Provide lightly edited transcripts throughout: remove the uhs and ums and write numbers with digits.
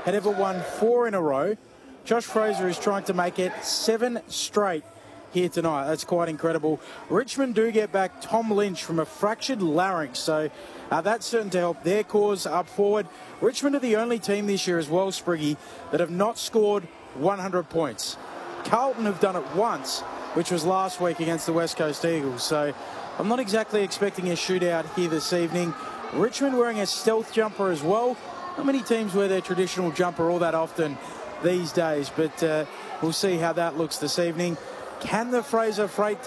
had ever won 4 in a row. Josh Fraser is trying to make it 7 straight here tonight. That's quite incredible. Richmond do get back Tom Lynch from a fractured larynx, so that's certain to help their cause up forward. Richmond are the only team this year as well, Spriggy, that have not scored 100 points. Carlton have done it once, which was last week against the West Coast Eagles, so I'm not exactly expecting a shootout here this evening. Richmond wearing a stealth jumper as well. Not many teams wear their traditional jumper all that often these days, but we'll see how that looks this evening. Can the Fraser Freight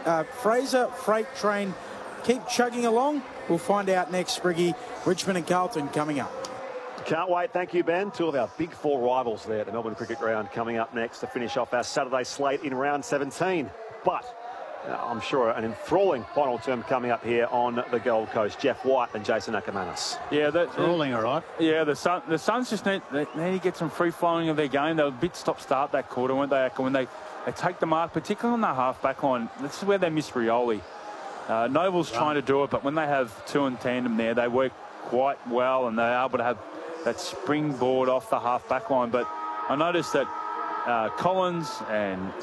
train keep chugging along? We'll find out next, Spriggy. Richmond and Carlton coming up. Can't wait. Thank you, Ben. Two of our big 4 rivals there at the Melbourne Cricket Ground coming up next to finish off our Saturday slate in round 17. But I'm sure an enthralling final term coming up here on the Gold Coast. Jeff White and Jason Ackermanis. Yeah, that's rolling all right. Yeah, the Suns just need to get some free flowing of their game. They were a bit stop-start that quarter, weren't they? When they take the mark, particularly on the half-back line. This is where they miss Rioli. Noble's trying to do it, but when they have 2 in tandem there, they work quite well, and they're able to have that springboard off the half-back line. But I noticed that Collins and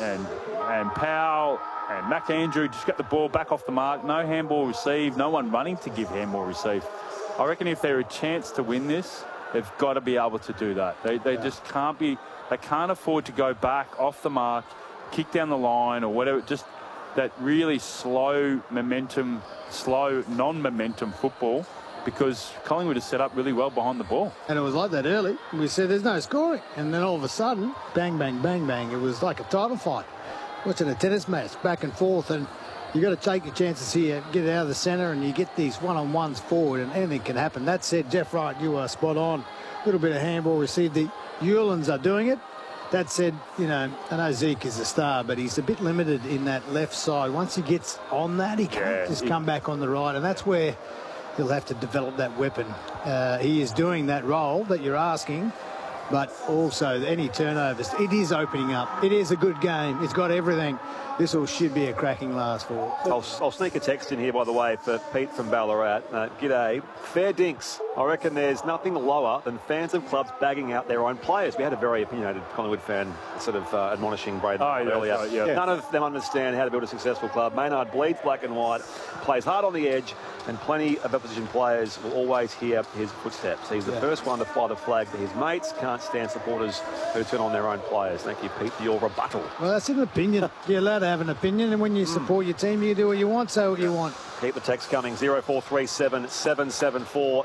Powell and McAndrew just got the ball back off the mark. No handball received. No one running to give handball receive. I reckon if they're a chance to win this, they've got to be able to do that. They just can't be. They can't afford to go back off the mark, kick down the line or whatever. Just that really slow momentum, slow non-momentum football, because Collingwood is set up really well behind the ball. And it was like that early. We said there's no scoring. And then all of a sudden, bang, bang, bang, bang. It was like a title fight. Watching a tennis match, back and forth. And you got to take your chances here, get it out of the centre, and you get these one-on-ones forward, and anything can happen. That said, Jeff Wright, you are spot on. A little bit of handball received. The Ewlands are doing it. That said, you know, I know Zeke is a star, but he's a bit limited in that left side. Once he gets on that, he can't just come back on the right, and that's where he'll have to develop that weapon. He is doing that role that you're asking, but also any turnovers. It is opening up. It is a good game. It's got everything. This should be a cracking last 4. I'll sneak a text in here, by the way, for Pete from Ballarat. G'day. Fair dinks. I reckon there's nothing lower than fans of clubs bagging out their own players. We had a very opinionated Collingwood fan sort of admonishing Braden earlier. Yeah. None of them understand how to build a successful club. Maynard bleeds black and white, plays hard on the edge, and plenty of opposition players will always hear his footsteps. He's the first one to fly the flag to his mates. Can't stand supporters who turn on their own players. Thank you, Pete, for your rebuttal. Well, that's an opinion. You're allowed to have an opinion, and when you support your team, you do what you want, say what you want. Keep the text coming, 0437 774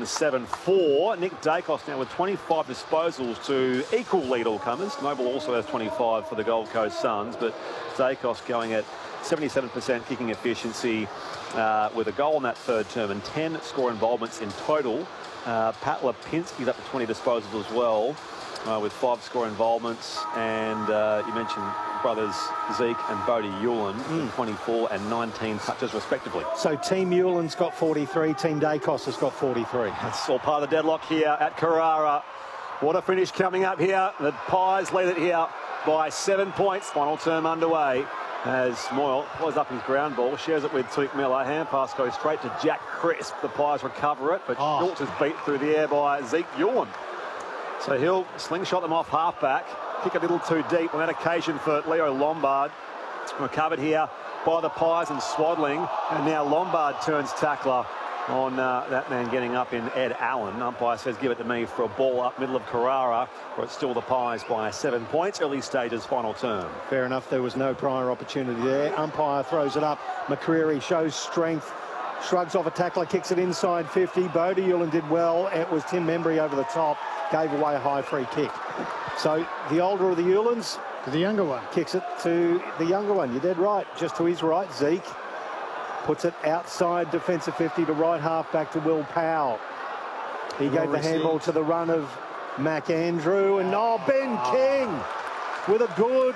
774. Nick Dacos now with 25 disposals to equal lead all-comers. Noble also has 25 for the Gold Coast Suns, but Dacos going at 77% kicking efficiency with a goal in that third term and 10 score involvements in total. Pat Lipinski's up to 20 disposals as well with 5 score involvements. And you mentioned brothers Zeke and Bodie Ewland, 24 and 19 touches respectively. So Team Ewland's got 43, Team Dacos has got 43. That's all part of the deadlock here at Carrara. What a finish coming up here. The Pies lead it here by 7 points. Final term underway as Moyle plays up his ground ball, shares it with Tuke Miller. Hand pass goes straight to Jack Crisp. The Pies recover it, but Schultz is beat through the air by Zeke Ewland. So he'll slingshot them off half-back. Kick a little too deep on that occasion for Leo Lombard. Recovered here by the Pies and Swaddling. And now Lombard turns tackler on that man getting up in Ed Allen. Umpire says give it to me for a ball up middle of Carrara, where it's still the Pies by 7 points. Early stages, final term. Fair enough, there was no prior opportunity there. Umpire throws it up. McCreary shows strength. Shrugs off a tackler, kicks it inside 50. Bodie Ewland did well. It was Tim Membry over the top. Gave away a high free kick. So the older of the Ewlands, to the younger one, kicks it to the younger one. You're dead right. Just to his right, Zeke puts it outside defensive 50 to right half back to Will Powell. He gave the handball to the run of McAndrew, and Ben King with a good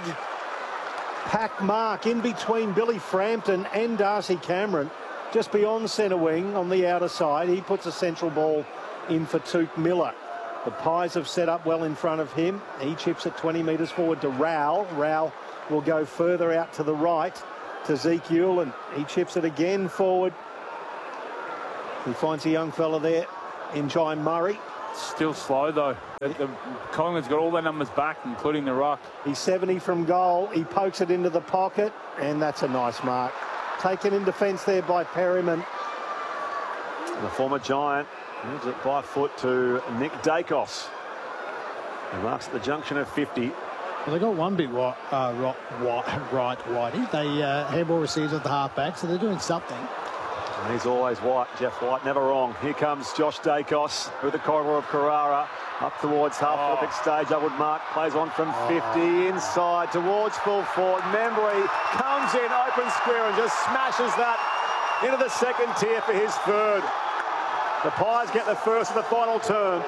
pack mark in between Billy Frampton and Darcy Cameron, just beyond centre wing on the outer side. He puts a central ball in for Tuke Miller. The Pies have set up well in front of him. He chips it 20 metres forward to Rowell. Rowell will go further out to the right to Zeke Ewland. He chips it again forward. He finds a young fella there in Jai Murray. Still slow, though. Collingwood's got all their numbers back, including the ruck. He's 70 from goal. He pokes it into the pocket, and that's a nice mark. Taken in defence there by Perryman. The former Giant moves it by foot to Nick Dacos. He marks at the junction of 50. Well, they got one bit right, Whitey. They handball receives at the halfback, so they're doing something. And he's always White, Jeff White, never wrong. Here comes Josh Dacos through the corridor of Carrara, up towards half the big stage. I would mark, plays on from 50, inside towards full forward. Membry comes in, open square, and just smashes that into the second tier for his third. The Pies get the first of the final term.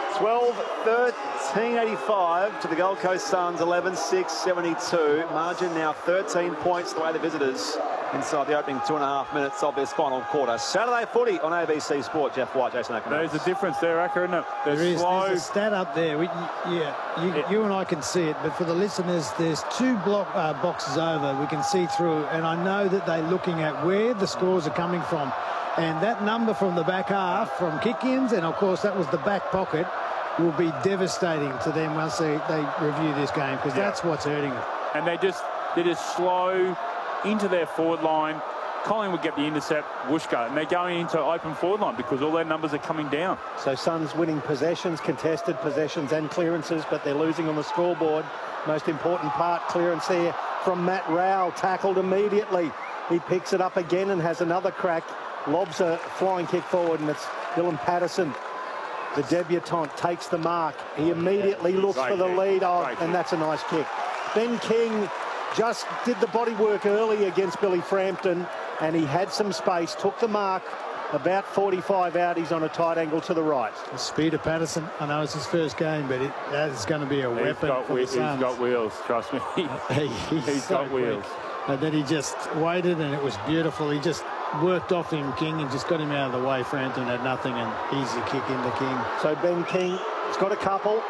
12-13-85 to the Gold Coast Suns, 11-6-72. Margin now 13 points the way the visitors inside the opening 2.5 minutes of this final quarter. Saturday footy on ABC Sport. Jeff White, Jason Ackman. There's a difference there, Acker, isn't it? There's a stat up there. You and I can see it, but for the listeners, there's two boxes over. We can see through, and I know that they're looking at where the scores are coming from. And that number from the back half, from kick-ins, and of course that was the back pocket, will be devastating to them once they review this game, because that's what's hurting them. And they're just slow into their forward line. Collingwood get the intercept, Wooshka, and they're going into open forward line because all their numbers are coming down. So Suns winning possessions, contested possessions and clearances, but they're losing on the scoreboard. Most important part, clearance there from Matt Rowell, tackled immediately. He picks it up again and has another crack. Lobs a flying kick forward, and it's Dylan Patterson, the debutant, takes the mark. He immediately looks for the lead, and that's a nice kick. Ben King just did the body work early against Billy Frampton, and he had some space, took the mark, about 45 out. He's on a tight angle to the right. The speed of Patterson, I know it's his first game, but that is going to be a weapon for the Suns. He's got wheels, trust me. He's so got wheels. And then he just waited, and it was beautiful. He just worked off him, King, and just got him out of the way. Frampton had nothing, and easy kick into King. So Ben King has got a couple.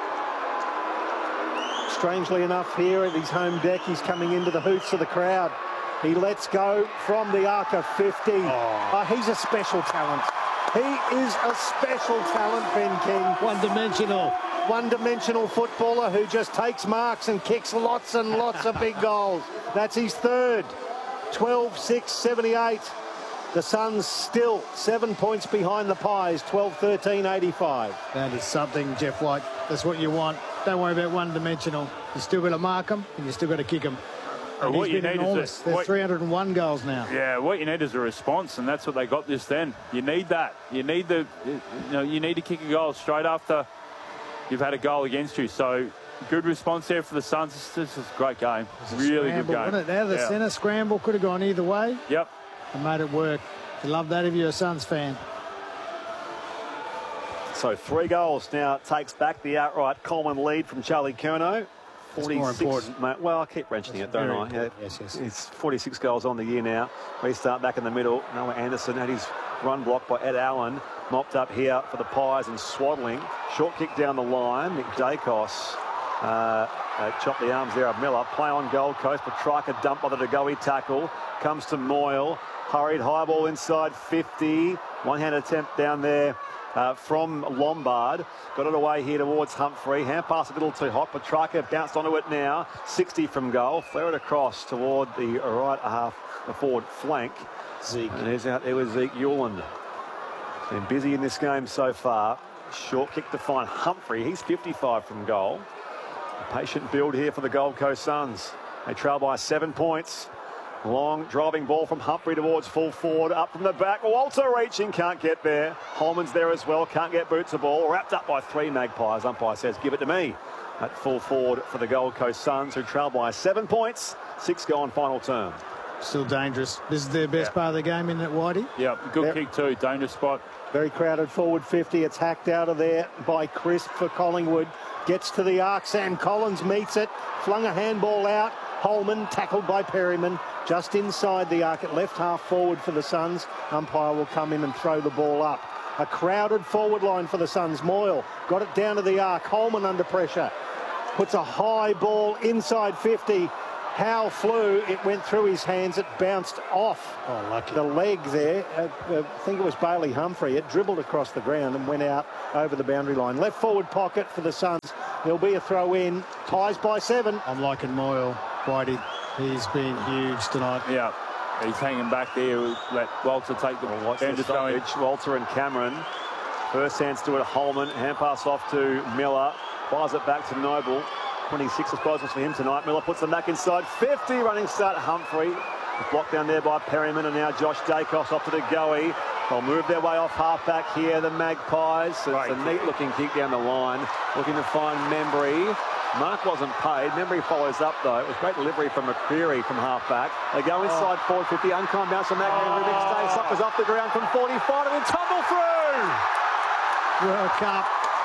Strangely enough, here at his home deck, he's coming into the hoots of the crowd. He lets go from the arc of 50. He's a special talent. He is a special talent, Ben King. One-dimensional footballer who just takes marks and kicks lots and lots of big goals. That's his third. 12-6-78. The Suns still 7 points behind the Pies, 12-13-85. That is something, Jeff White. That's what you want. Don't worry about one-dimensional. You still got to mark them, and you still got to kick them. And what you need is there's 301 goals now. Yeah, what you need is a response, and that's what they got this then. You need that. You need you need to kick a goal straight after you've had a goal against you. So good response there for the Suns. This is a great game. Really good game. Wasn't it? Out of the centre scramble, could have gone either way. Yep. And made it work. You love that if you're a Suns fan. So 3 goals now takes back the outright Coleman lead from Charlie Curnow. 46. More important. Well, I keep mentioning it, don't I? Yeah. Yes. It's 46 goals on the year now. Restart back in the middle. Noah Anderson had his run blocked by Ed Allen. Mopped up here for the Pies and swaddling. Short kick down the line. Nick Dacos chopped the arms there of Miller. Play on Gold Coast. Petrarca dumped by the Degoe tackle. Comes to Moyle. Hurried high ball inside 50. One-hand attempt down there from Lombard. Got it away here towards Humphrey. Hand pass a little too hot. Petrarca bounced onto it now. 60 from goal. Flare it across toward the right half, the forward flank. Zeke. And he's out there with Zeke Hewland. Been busy in this game so far. Short kick to find Humphrey. He's 55 from goal. A patient build here for the Gold Coast Suns. They trail by 7 points. Long driving ball from Humphrey towards full forward. Up from the back. Walter reaching. Can't get there. Holman's there as well. Can't get boots the ball. Wrapped up by 3 Magpies. Umpire says, give it to me. At full forward for the Gold Coast Suns, who trail by 7 points. 6 go on final term. Still dangerous. This is their best part of the game, isn't it, Whitey? Yeah, good kick too. Dangerous spot. Very crowded forward 50. It's hacked out of there by Crisp for Collingwood. Gets to the arc. Sam Collins meets it. Flung a handball out. Holman tackled by Perryman. Just inside the arc at left half forward for the Suns. Umpire will come in and throw the ball up. A crowded forward line for the Suns. Moyle got it down to the arc. Holman under pressure. Puts a high ball inside 50. Howe flew, it went through his hands, it bounced off the leg there. I think it was Bailey Humphrey. It dribbled across the ground and went out over the boundary line. Left forward pocket for the Suns. There'll be a throw in. Ties by 7. I'm liking Moyle, Whitey. He's been huge tonight. Yeah, he's hanging back there. Let Walter take the Watch the stoppage. Walter and Cameron. First hands to it, Holman. Hand pass off to Miller. Fires it back to Noble. 26 disposals for him tonight. Miller puts them back inside. 50 running start, Humphrey. Blocked down there by Perryman, and now Josh Dacos off to the goey. They'll move their way off half-back here, the Magpies. So it's a neat-looking kick down the line. Looking to find Membry. Mark wasn't paid. Membry follows up, though. It was great delivery from McCreary from half-back. They go inside forward 50. Unkind bounce from McHenry. Big stay. Suckers off the ground from 45 and then tumble through. World Cup.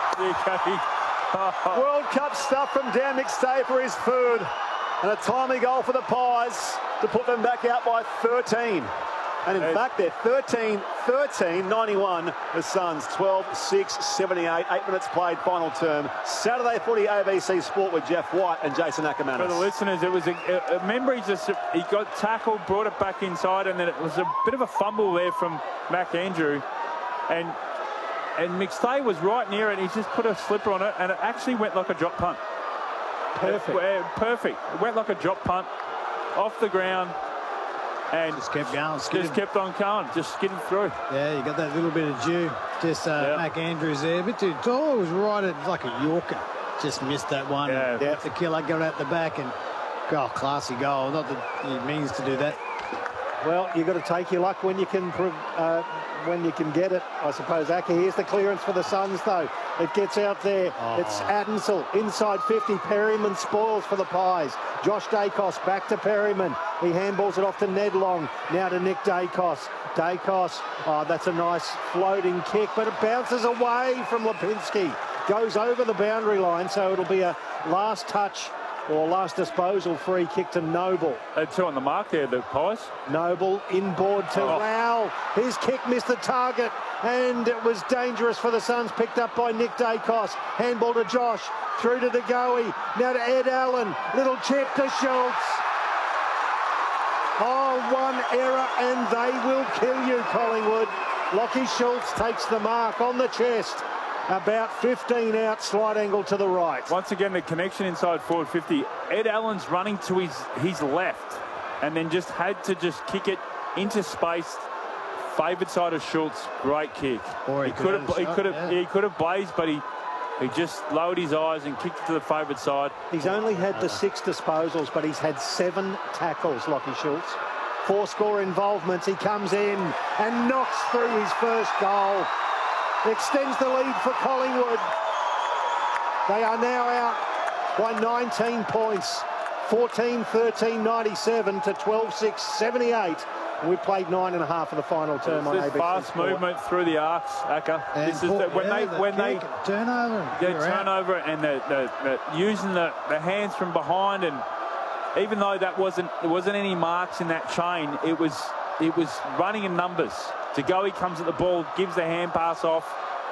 World Cup stuff from Dan McStay for his third. And a timely goal for the Pies to put them back out by 13. And in fact, they're 13-91. The Suns 12-6-78. 8 minutes played, final term. Saturday footy, ABC Sport with Jeff White and Jason Ackermanis. For the listeners, it was Membry he got tackled, brought it back inside, and then it was a bit of a fumble there from McAndrew. And McStay was right near it. He just put a slipper on it, and it actually went like a drop punt. Perfect. It went like a drop punt off the ground, and just kept going. Just kept on going. Just skidded through. Yeah, you got that little bit of dew. Just McAndrews there, a bit too tall. It was right at like a Yorker. Just missed that one. Yeah. The killer got out the back and classy goal. Not that he means to do that. Well, you've got to take your luck when you can get it, I suppose. Acker, here's the clearance for the Suns, though. It gets out there. It's Adensel inside 50. Perryman spoils for the Pies. Josh Dacos back to Perryman. He handballs it off to Ned Long. Now to Nick Dacos. That's a nice floating kick, but it bounces away from Lipinski. Goes over the boundary line, so it'll be a last touch or last disposal free kick to Noble. 2 on the mark there, the Pies. Noble inboard to Rowell. His kick missed the target, and it was dangerous for the Suns. Picked up by Nick Dacos. Handball to Josh. Through to DeGoey. Now to Ed Allen. Little chip to Schultz. One error and they will kill you, Collingwood. Lockie Schultz takes the mark on the chest. About 15 out, slight angle to the right. Once again, the connection inside forward 50. Ed Allen's running to his left, and then just had to just kick it into space. Favoured side of Schultz, great kick. He could have blazed, but he just lowered his eyes and kicked it to the favoured side. He's only had the 6 disposals, but he's had 7 tackles, Lockie Schultz. 4 score involvements. He comes in and knocks through his first goal. Extends the lead for Collingwood. They are now out by 19 points. 14-13-97 to 12-6-78. We played 9.5 of the final term on ABC fast Sport. movement through the arcs, Acker. This is when they turnover. Turnover and the using the hands from behind, and even though there wasn't any marks in that chain, it was running in numbers. DeGoey comes at the ball, gives the hand pass off.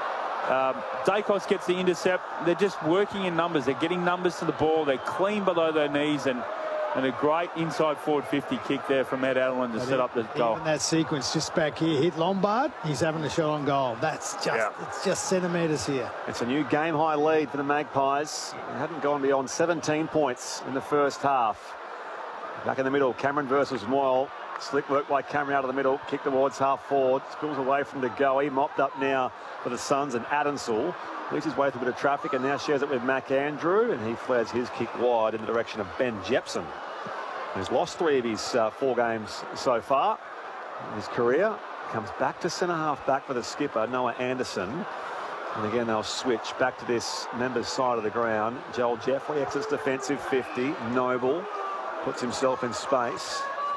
Dacos gets the intercept. They're just working in numbers. They're getting numbers to the ball. They're clean below their knees, and a great inside forward 50 kick there from Ed Allen to set up the goal. Even that sequence just back here, hit Lombard. He's having a shot on goal. It's just centimetres here. It's a new game-high lead for the Magpies. They hadn't gone beyond 17 points in the first half. Back in the middle, Cameron versus Moyle. Slick work by Cameron out of the middle. Kick towards half forward. Spills away from DeGoey. Mopped up now for the Suns, and Adensel leads his way through a bit of traffic and now shares it with McAndrew, and he flares his kick wide in the direction of Ben Jepson, who's lost 3 of his 4 games so far in his career. Comes back to centre-half back for the skipper, Noah Anderson. And again, they'll switch back to this members' side of the ground. Joel Jeffrey exits defensive 50. Noble puts himself in space.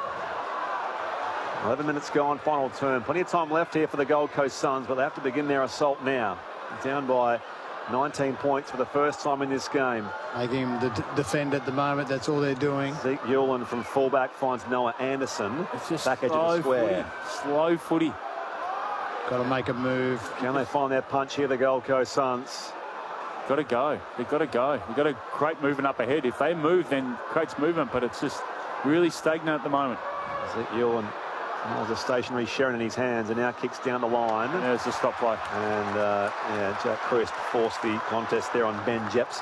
11 minutes gone, final term. Plenty of time left here for the Gold Coast Suns, but they have to begin their assault now. Down by 19 points for the first time in this game. Making him defend at the moment. That's all they're doing. Zeke Hewlin from fullback finds Noah Anderson. It's just back edge of the square. Slow footy. Got to make a move. Can they find their punch here, the Gold Coast Suns? Got to go. They've got to go. You've got to create movement up ahead. If they move, then creates movement, but it's just really stagnant at the moment. Ezekiel and Miles are stationary, Sherrin in his hands, and now kicks down the line. There's the stop play. And Jack Christ forced the contest there on Ben Jepson.